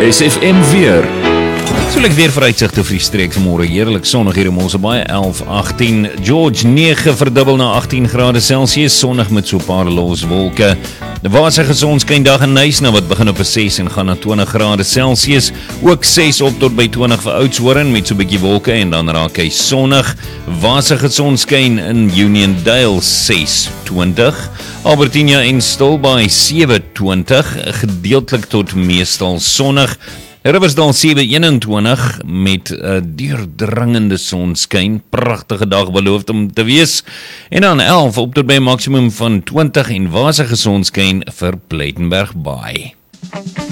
SFM weer. Sal ek weer vooruitsigte vir die streek vanmôre. Heerlik sonnig hier in Mosselbaai, 11-18. George 9 verdubbel na 18 grade Celsius, sonnig met so 'n paar los wolke. Die wasige sonskyn dag in Nysna wat begin op 6 en gaan na 20 grade Celsius. Ook 6 op tot by 20 vir Oudtshoorn met so 'n bietjie wolke en dan raak hy sonnig. Wasige sonskyn in Uniondale 6-20. Albertina en Stilbaai 7-20, gedeeltelik tot meestal sonnig. Riversdal 7-21 met 'n deurdringende sonskyn. Pragtige dag beloofd om te wees. En dan 11 op tot by 'n maksimum van 20 en wasige sonskyn vir Plettenberg Baai.